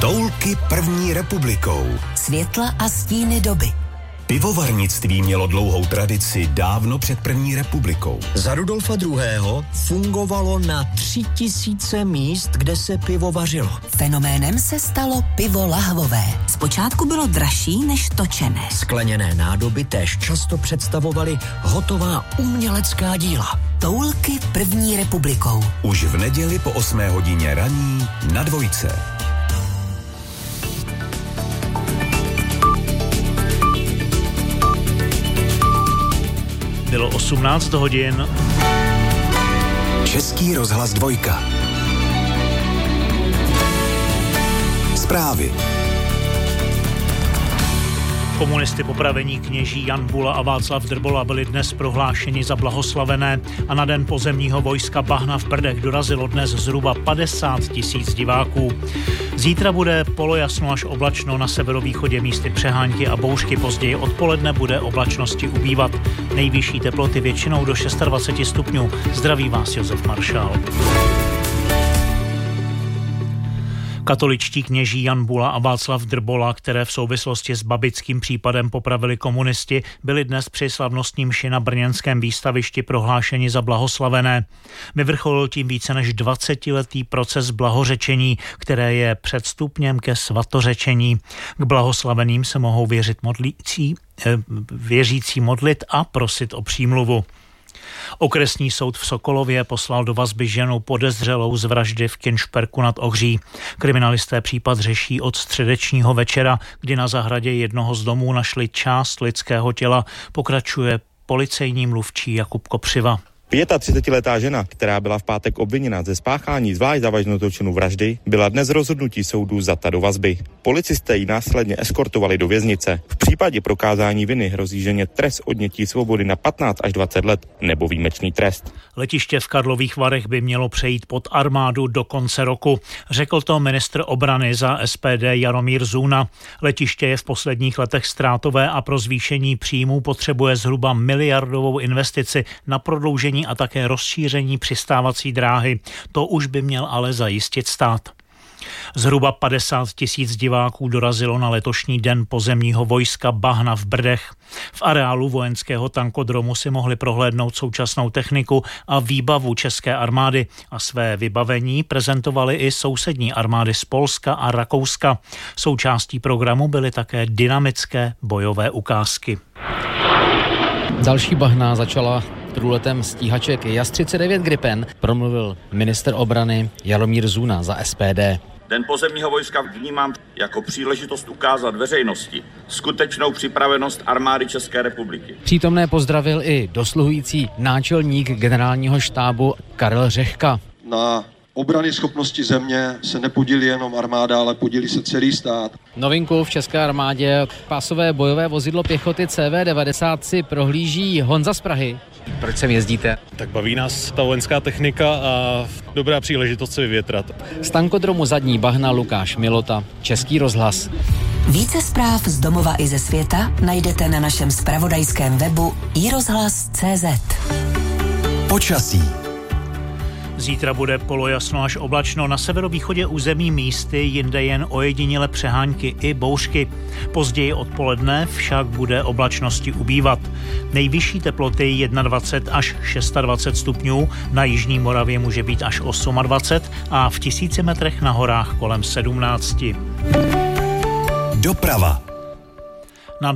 Toulky první republikou. Světla a stíny doby. Pivovarnictví mělo dlouhou tradici dávno před první republikou. Za Rudolfa II. Fungovalo na 3000 míst, kde se pivo vařilo. Fenoménem se stalo pivo lahvové. Zpočátku bylo dražší než točené. Skleněné nádoby též často představovaly hotová umělecká díla. Toulky první republikou. Už v neděli po 8 hodině raní na Dvojce. Bylo 18 hodin. Český rozhlas 2. Zprávy. Komunisty popravení kněží Jan Bula a Václav Drbola byli dnes prohlášeni za blahoslavené a na den pozemního vojska Bahna v Brdech dorazilo dnes zhruba 50 000 diváků. Zítra bude polojasno až oblačno, na severovýchodě místy přehánky a bouřky, později odpoledne bude oblačnosti ubývat. Nejvyšší teploty většinou do 26 stupňů. Zdraví vás Josef Maršál. Katoličtí kněží Jan Bula a Václav Drbola, které v souvislosti s babickým případem popravili komunisti, byli dnes při slavnostní mši na brněnském výstavišti prohlášeni za blahoslavené. Vyvrcholil tím více než 20letý proces blahořečení, které je předstupněm ke svatořečení. K blahoslaveným se mohou věřící modlit a prosit o přímluvu. Okresní soud v Sokolově poslal do vazby ženu podezřelou z vraždy v Kinšperku nad Ohří. Kriminalisté případ řeší od středečního večera, kdy na zahradě jednoho z domů našli část lidského těla, pokračuje policejní mluvčí Jakub Kopřiva. 35letá žena, která byla v pátek obviněna ze spáchání zvlášť závažného zločinu vraždy, byla dnes rozhodnutí soudu vzata do vazby. Policisté ji následně eskortovali do věznice. V případě prokázání viny hrozí ženě trest odnětí svobody na 15 až 20 let nebo výjimečný trest. Letiště v Karlových Varech by mělo přejít pod armádu do konce roku. Řekl to ministr obrany za SPD Jaromír Zůna. Letiště je v posledních letech ztrátové a pro zvýšení příjmů potřebuje zhruba miliardovou investici na prodloužení a také rozšíření přistávací dráhy. To už by měl ale zajistit stát. Zhruba 50 000 diváků dorazilo na letošní den pozemního vojska Bahna v Brdech. V areálu vojenského tankodromu si mohli prohlédnout současnou techniku a výbavu české armády a své vybavení prezentovaly i sousední armády z Polska a Rakouska. Součástí programu byly také dynamické bojové ukázky. Další bahna začala průletem stíhaček JAS-39 Gripen, promluvil ministr obrany Jaromír Zůna za SPD. Den pozemního vojska vnímám jako příležitost ukázat veřejnosti skutečnou připravenost armády České republiky. Přítomné pozdravil i dosluhující náčelník generálního štábu Karel Řehka. Na obrany schopnosti země se nepodílí jenom armáda, ale podílí se celý stát. Novinku v české armádě pásové bojové vozidlo pěchoty CV-90 si prohlíží Honza z Prahy. Proč sem jezdíte? Tak baví nás ta vojenská technika a dobrá příležitost se vyvětrat. Z tankodromu zadní Bahna Lukáš Milota, Český rozhlas. Více zpráv z domova i ze světa najdete na našem zpravodajském webu iRozhlas.cz. Počasí. Zítra bude polojasno až oblačno, na severovýchodě území místy, jinde jen ojediněle přehánky i bouřky. Později odpoledne však bude oblačnosti ubývat. Nejvyšší teploty 21 až 26 stupňů, na jižní Moravě může být až 28 a v 1000 metrech na horách kolem 17. Doprava. Na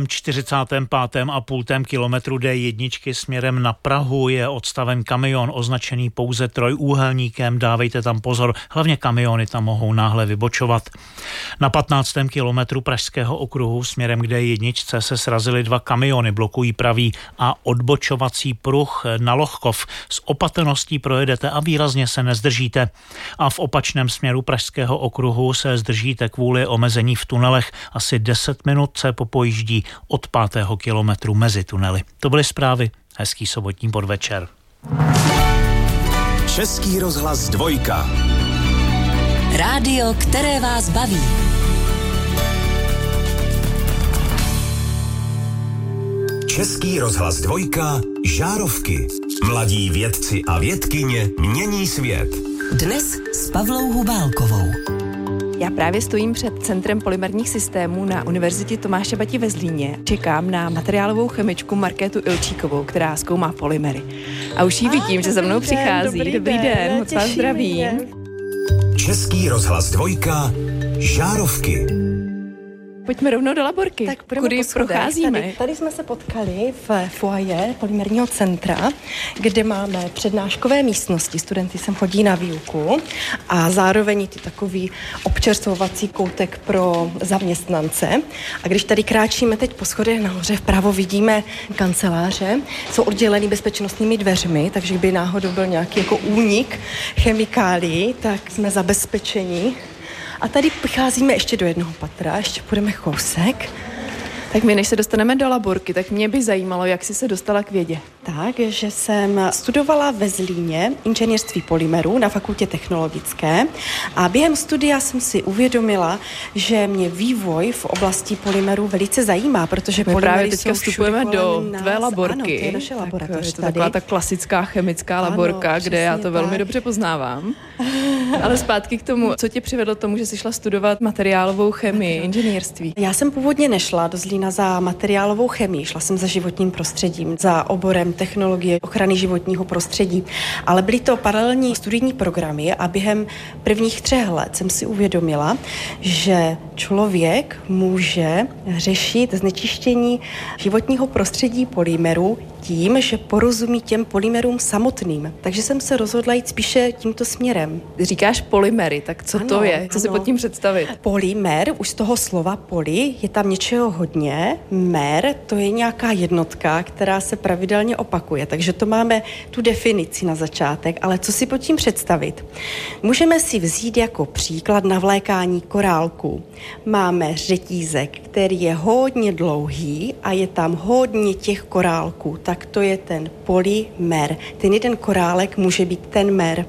245,5 kilometru D1 směrem na Prahu je odstaven kamion označený pouze trojúhelníkem. Dávejte tam pozor, hlavně kamiony tam mohou náhle vybočovat. Na 15. kilometru Pražského okruhu směrem k D1 se srazily 2 kamiony, blokují pravý a odbočovací pruh na Lochkov. S opatrností projedete a výrazně se nezdržíte. A v opačném směru Pražského okruhu se zdržíte kvůli omezení v tunelech. Asi 10 minut se pojíždí od 5. kilometru mezi tunely. To byly zprávy. Hezký sobotní podvečer. Český rozhlas 2. Rádio, které vás baví. Český rozhlas 2. Žárovky. Mladí vědci a vědkyně mění svět. Dnes s Pavlou Hubálkovou. Já právě stojím před Centrem polymerních systémů na Univerzitě Tomáše Bati ve Zlíně. Čekám na materiálovou chemičku Markétu Ilčíkovou, která zkoumá polymery. A už ji vidím, že za mnou přichází. Dobrý den, moc vás zdravím. Český rozhlas 2, Žárovky. Pojďme rovnou do laborky. Tak kudy procházíme? Tady jsme se potkali v foyer polymerního centra, kde máme přednáškové místnosti. Studenti sem chodí na výuku a zároveň ty takový občerstvovací koutek pro zaměstnance. A když tady kráčíme teď po schodech nahoře, vpravo vidíme kanceláře. Jsou oddělený bezpečnostními dveřmi, takže kdyby náhodou byl nějaký jako únik chemikálií, tak jsme zabezpečeni. A tady přicházíme ještě do jednoho patra, ještě půjdeme kousek. Tak my, než se dostaneme do laborky, tak mě by zajímalo, jak jsi se dostala k vědě. Tak, že jsem studovala ve Zlíně inženýrství polymerů na fakultě technologické a během studia jsem si uvědomila, že mě vývoj v oblasti polymerů velice zajímá, protože my polymery právě teďka vstupujeme do tvé laborky. Ano, to je naše laboratoř. Je to taková ta klasická chemická laborka, kde já to velmi dobře poznávám. Ale zpátky k tomu, co tě přivedlo k tomu, že jsi šla studovat materiálovou chemii, inženýrství? Já jsem původně nešla do Zlína za materiálovou chemii, šla jsem za životním prostředím, za oborem technologie ochrany životního prostředí, ale byly to paralelní studijní programy a během prvních 3 let jsem si uvědomila, že člověk může řešit znečištění životního prostředí polymerů tím, že porozumí těm polymerům samotným. Takže jsem se rozhodla jít spíše tímto směrem. Říkáš polymery, tak co to je? Co si pod tím představit? Polymer, už z toho slova poly, je tam něčeho hodně. Mer, to je nějaká jednotka, která se pravidelně opakuje. Takže to máme tu definici na začátek, ale co si pod tím představit? Můžeme si vzít jako příklad navlékání korálků. Máme řetízek, který je hodně dlouhý a je tam hodně těch korálků. Tak to je ten polymer. Ten jeden korálek může být ten mer.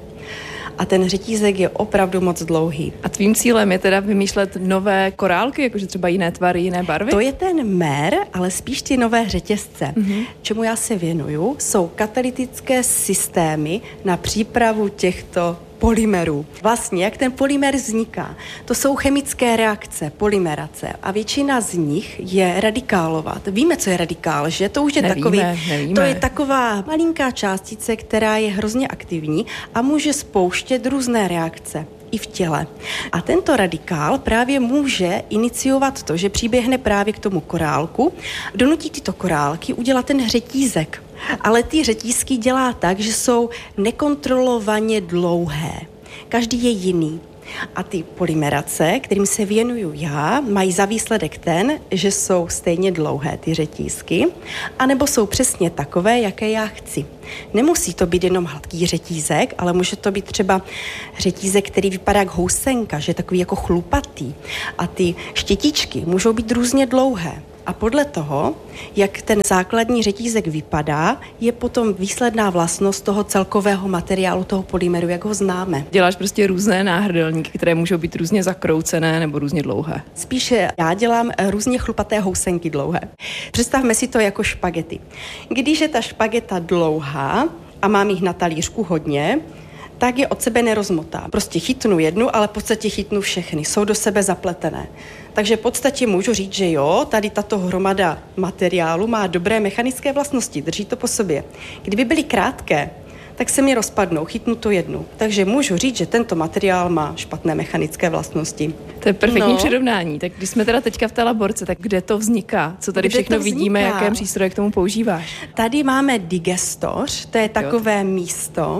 A ten řetízek je opravdu moc dlouhý. A tvým cílem je teda vymýšlet nové korálky, jakože třeba jiné tvary, jiné barvy? To je ten mer, ale spíš ty nové řetězce. Čemu já se věnuju, jsou katalytické systémy na přípravu těchto polymerů. Vlastně, jak ten polymer vzniká? To jsou chemické reakce, polymerace a většina z nich je radikálová. Víme, co je radikál, že? To už je nevíme. To je taková malinká částice, která je hrozně aktivní a může spouštět různé reakce i v těle. A tento radikál právě může iniciovat to, že přiběhne právě k tomu korálku, donutí tyto korálky udělat ten řetízek. Ale ty řetízky dělá tak, že jsou nekontrolovaně dlouhé. Každý je jiný. A ty polymerace, kterým se věnuju já, mají za výsledek ten, že jsou stejně dlouhé ty řetízky, anebo jsou přesně takové, jaké já chci. Nemusí to být jenom hladký řetízek, ale může to být třeba řetízek, který vypadá jak housenka, že je takový jako chlupatý. A ty štětičky můžou být různě dlouhé. A podle toho, jak ten základní řetízek vypadá, je potom výsledná vlastnost toho celkového materiálu, toho polymeru, jak ho známe. Děláš prostě různé náhrdelníky, které můžou být různě zakroucené nebo různě dlouhé. Spíše já dělám různě chlupaté housenky dlouhé. Představme si to jako špagety. Když je ta špageta dlouhá a mám jich na talířku hodně, tak je od sebe nerozmotá. Prostě chytnu jednu, ale v podstatě chytnu všechny. Jsou do sebe zapletené. Takže v podstatě můžu říct, že jo, tady tato hromada materiálu má dobré mechanické vlastnosti, drží to po sobě. Kdyby byly krátké, tak se mi rozpadnou, chytnu to jednu. Takže můžu říct, že tento materiál má špatné mechanické vlastnosti. To je perfektní přirovnání. Tak když jsme teda teďka v té laborce, tak kde to vzniká? Co tady všechno vidíme, jaké přístroje k tomu používáš? Tady máme digestoř, to je takové místo,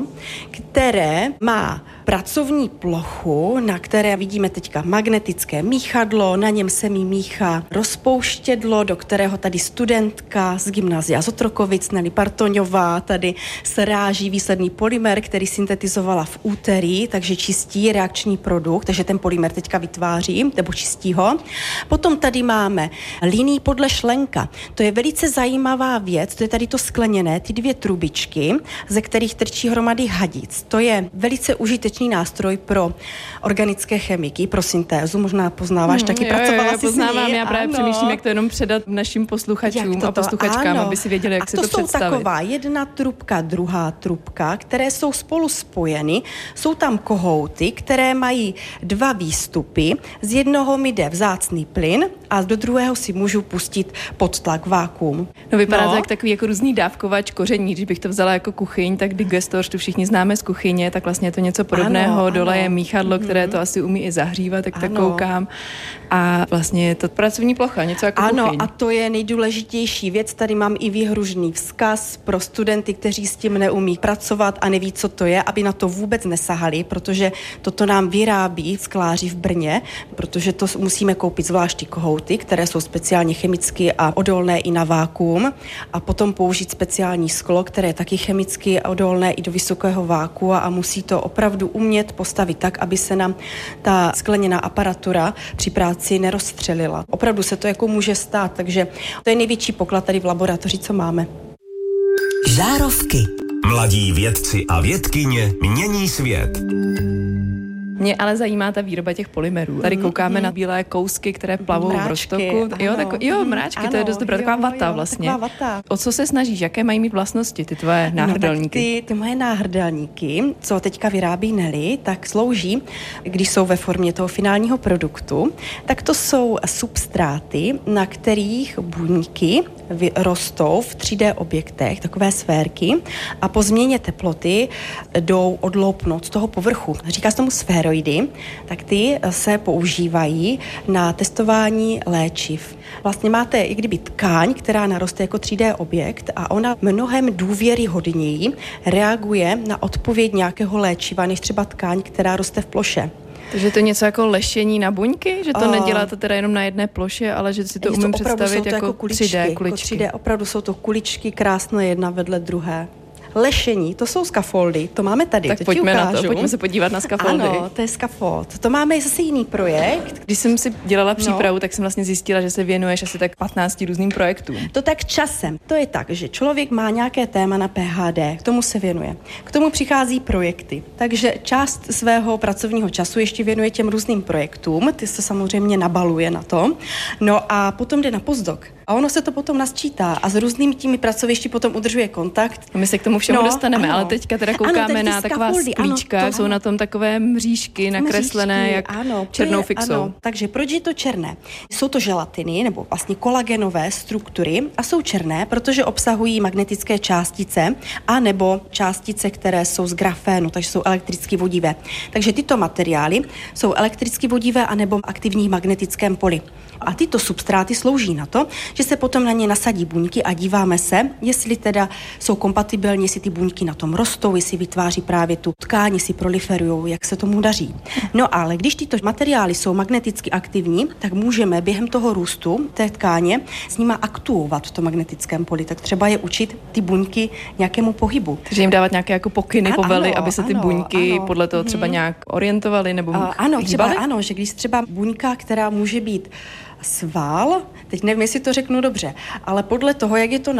které má pracovní plochu, na které vidíme teďka magnetické míchadlo, na něm se mi míchá rozpouštědlo, do kterého tady studentka z gymnázia z Otrokovic, Nelly Partoňová, tady sráží výsledný polymer, který syntetizovala v úterý, takže čistí reakční produkt, takže ten polymer teďka vytváří, nebo čistí ho. Potom tady máme linii podle šlenka. To je velice zajímavá věc, to je tady to skleněné, ty 2 trubičky, ze kterých trčí hromady hadic. To je velice užitečné společný nástroj pro organické chemiky, pro syntézu. Možná poznáváš, taky pracovala si poznávám, s ní. já právě přemýšlím, jak to jenom předat našim posluchačům a posluchačkám, aby si věděli, jak si to představit. A to jsou taková jedna trubka, druhá trubka, které jsou spolu spojeny. Jsou tam kohouty, které mají 2 výstupy. Z jednoho mi jde vzácný plyn a do druhého si můžu pustit pod tlak vákuum. No vypadá to jak takový jako různý dávkovač koření. Když bych to vzala jako kuchyň, tak digestor, to všichni známe z kuchyně, tak vlastně je to něco podobného. Dole je míchadlo, které to asi umí i zahřívat, tak koukám. A vlastně je to pracovní plocha, něco jako kuchyň. Ano, a to je nejdůležitější věc. Tady mám i výhružný vzkaz pro studenty, kteří s tím neumí pracovat a neví, co to je, aby na to vůbec nesahali, protože toto nám vyrábí skláři v Brně, protože to musíme koupit zvlášť ty kohouty, které jsou speciálně chemicky a odolné i na vákuum, a potom použít speciální sklo, které je taky chemicky odolné i do vysokého vákua a musí to opravdu umět postavit tak, aby se nám ta skleněná aparatura při práci nerozstřelila. Opravdu se to jako může stát, takže to je největší poklad tady v laboratoři, co máme. Žárovky. Mladí vědci a vědkyně mění svět. Mě ale zajímá ta výroba těch polymerů. Tady koukáme na bílé kousky, které plavou v roztoku. Mráčky, to je dost dobrá, taková vata vlastně. Taková vata. O co se snažíš? Jaké mají mít vlastnosti ty tvoje náhrdelníky? Ty moje náhrdelníky, co teďka vyrábí Nelly, tak slouží, když jsou ve formě toho finálního produktu, tak to jsou substráty, na kterých buňky rostou v 3D objektech, takové sférky, a po změně teploty jdou odloupnout z toho povrchu. Říká se tomu sféroidy, tak ty se používají na testování léčiv. Vlastně máte i kdyby tkáň, která naroste jako 3D objekt a ona mnohem důvěryhodněji reaguje na odpověď nějakého léčiva, než třeba tkáň, která roste v ploše. Takže to je něco jako lešení na buňky? Že to neděláte teda jenom na jedné ploše, ale že si to umím představit jako 3D kuličky. 3D, opravdu jsou to kuličky krásné jedna vedle druhé. Lešení, to jsou skafoldy, to máme tady. Tak pojďme na to, pojďme se podívat na skafoldy. Ano, to je skafold. To máme zase jiný projekt. Když jsem si dělala přípravu, tak jsem vlastně zjistila, že se věnuješ asi tak 15 různým projektům. To tak časem. To je tak, že člověk má nějaké téma na PhD, k tomu se věnuje. K tomu přichází projekty. Takže část svého pracovního času ještě věnuje těm různým projektům, ty se samozřejmě nabaluje na to. No a potom jde na postdoc. A ono se to potom nasčítá a s různými těmi pracovišti potom udržuje kontakt. My se k tomu všemu dostaneme, ale teďka teda koukáme na taková sklíčka, jsou na tom takové mřížky nakreslené jak černou fixou. Ano. Takže proč je to černé? Jsou to želatiny nebo vlastně kolagenové struktury a jsou černé, protože obsahují magnetické částice a nebo částice, které jsou z grafénu, takže jsou elektricky vodivé. Takže tyto materiály jsou elektricky vodivé a nebo aktivní v magnetickém poli. A tyto substráty slouží na to, že se potom na ně nasadí buňky a díváme se, jestli teda jsou kompatibilní, jestli ty buňky na tom rostou, jestli vytváří právě tu tkáň, jestli proliferují, jak se tomu daří. No ale když tyto materiály jsou magneticky aktivní, tak můžeme během toho růstu té tkáně s nima aktuovat v tom magnetickém poli, tak třeba je učit ty buňky nějakému pohybu. Takže jim dávat nějaké jako pokyny, povely, aby se ty buňky podle toho třeba nějak orientovaly nebo třeba že když třeba buňka, která může být sval, teď nevím, jestli to řeknu dobře, ale podle toho, jak je to